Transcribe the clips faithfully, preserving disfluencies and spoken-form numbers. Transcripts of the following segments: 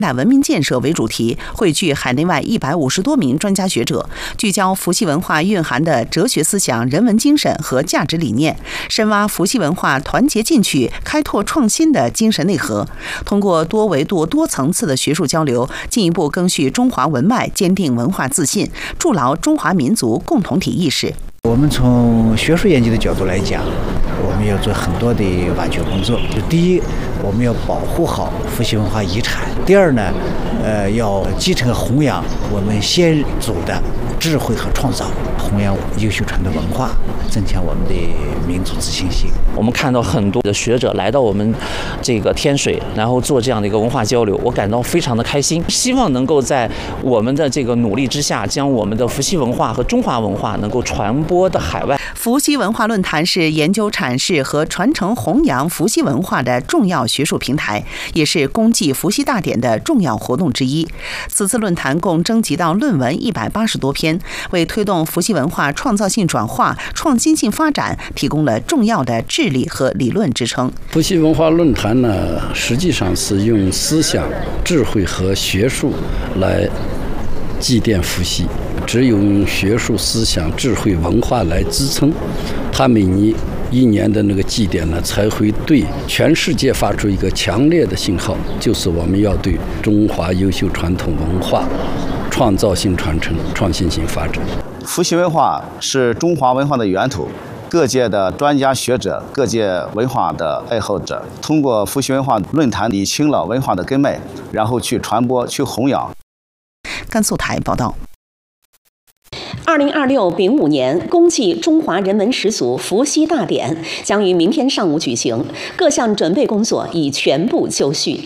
代文明建设为主题，汇聚海内外一百五十多名专家学者，聚焦伏羲文化蕴含的哲学思想、人文精神和价值理念，深挖伏羲文化团结进取、开拓创新的精神内核。通过多维度、多层次的学术交流，进一步赓续中华文脉，坚定文化自信，筑牢中华民族共同体意识。 我们从学术研究的角度来讲，我们要做很多的挖掘工作。第一，我们要保护好伏羲文化遗产；第二呢，呃，要继承弘扬我们先祖的智慧和创造，弘扬优秀传统文化，增强我们的民族自信心。 我们看到很多的学者来到我们这个天水，然后做这样的一个文化交流，我感到非常的开心。希望能够在我们的这个努力之下，将我们的伏羲文化和中华文化能够传播的海外。 伏羲文化论坛是研究阐释和传承弘扬伏羲文化的重要学术平台，也是公祭伏羲大典的重要活动之一。此次论坛共征集到论文一百八十多篇，为推动伏羲文化创造性转化、创新性发展提供了重要的智力和理论支撑。 伏羲文化论坛呢，实际上是用思想、智慧和学术来祭奠伏羲。只有用学术、思想、智慧、文化来支撑，它每年一年的那个祭典呢，才会对全世界发出一个强烈的信号，就是我们要对中华优秀传统文化创造性传承、创新性发展。 伏羲文化是中华文化的源头，各界的专家学者、各界文化的爱好者，通过伏羲文化论坛理清了文化的根脉，然后去传播、去弘扬。 甘肃台报道。 二零二六丙午年公祭中华人文始祖伏羲大典将于明天上午举行，各项准备工作已全部就绪。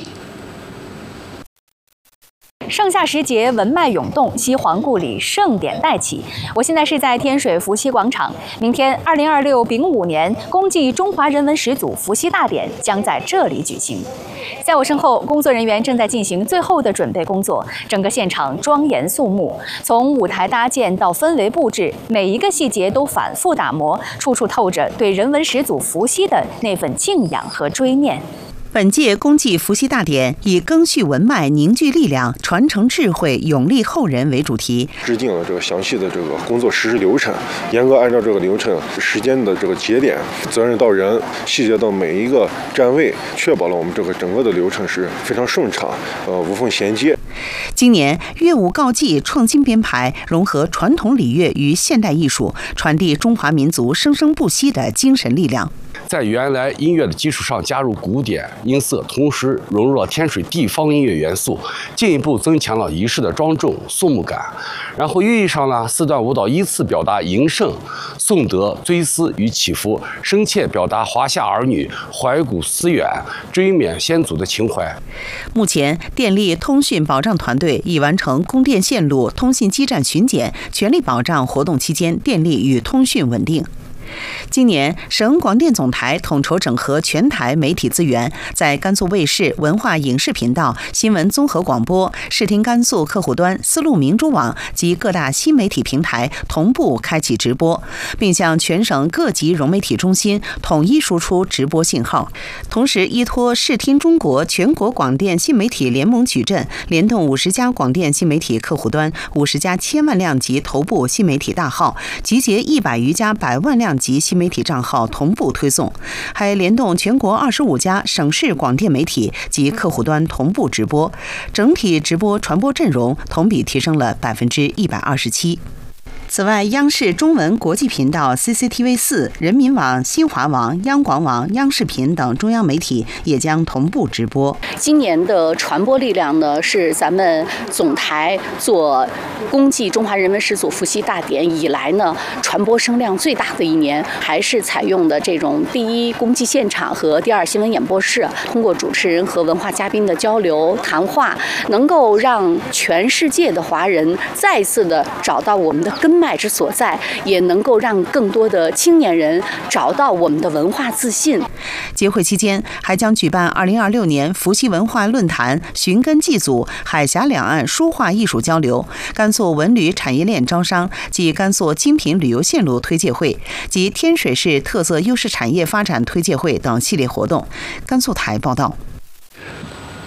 盛夏时节，文脉涌动，西皇故里盛典待起。我现在是在天水伏羲广场，明天二零二六丙午年公祭中华人文始祖伏羲大典将在这里举行。在我身后，工作人员正在进行最后的准备工作，整个现场庄严肃穆，从舞台搭建到氛围布置，每一个细节都反复打磨，处处透着对人文始祖伏羲的那份敬仰和追念。 本届公祭伏羲大典以赓续文脉、凝聚力量、传承智慧、永立后人为主题， 制定了这个详细的这个工作实施流程，严格按照这个流程、时间的这个节点、责任到人、细节到每一个站位，确保了我们这个整个的流程是非常顺畅，呃，无缝衔接。 今年乐舞告祭创新编排，融合传统礼乐与现代艺术，传递中华民族生生不息的精神力量。 在原来音乐的基础上加入古典音色，同时融入了天水地方音乐元素，进一步增强了仪式的庄重肃穆感。然后寓意上呢，四段舞蹈依次表达迎圣、颂德、追思与祈福，深切表达华夏儿女怀古思远、追缅先祖的情怀。 目前，电力通讯保障团队已完成供电线路、通信基站巡检，全力保障活动期间电力与通讯稳定。今年，省广电总台统筹整合全台媒体资源，在甘肃卫视、文化影视频道、新闻综合广播、视听甘肃客户端、丝路明珠网及各大新媒体平台同步开启直播，并向全省各级融媒体中心统一输出直播信号。同时，依托视听中国全国广电新媒体联盟矩阵，联动五十家广电新媒体客户端、五十家千万量级头部新媒体大号，集结一百余家百万量级新媒体账号同步推送，还联动全国二十五家省市广电媒体及客户端同步直播，整体直播传播阵容同比提升了百分之一百二十七。此外，央视中文国际频道 C C T V 四、人民网、新华网、央广网、央视频等中央媒体也将同步直播。 今年的传播力量呢，是咱们总台做公祭中华人文始祖伏羲大典以来呢，传播声量最大的一年，还是采用的这种第一公祭现场和第二新闻演播室，通过主持人和文化嘉宾的交流谈话，能够让全世界的华人再次的找到我们的根脉之所在，也能够让更多的青年人找到我们的文化自信。 节会期间，还将举办二零二六年伏羲文化论坛、寻根祭祖、海峡两岸书画艺术交流、甘肃文旅产业链招商及甘肃精品旅游线路推介会及天水市特色优势产业发展推介会等系列活动。甘肃台报道。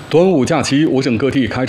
端午假期，我省各地开